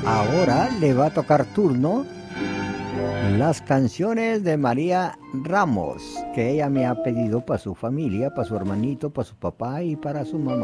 Ahora le va a tocar turno las canciones de María Ramos, que ella me ha pedido para su familia, para su hermanito, para su papá y para su mamá.